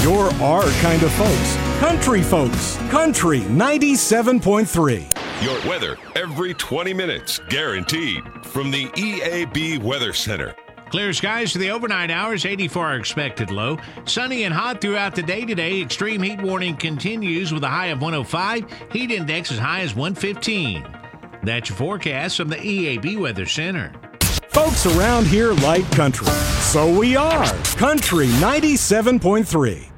You're our kind of folks. Country folks. Country 97.3. Your weather every 20 minutes, guaranteed. From the EAB Weather Center. Clear skies for the overnight hours, 84 are expected low. Sunny and hot throughout the day today. Extreme heat warning continues with a high of 105. Heat index as high as 115. That's your forecast from the EAB Weather Center. Folks around here like country. So we are Country 97.3.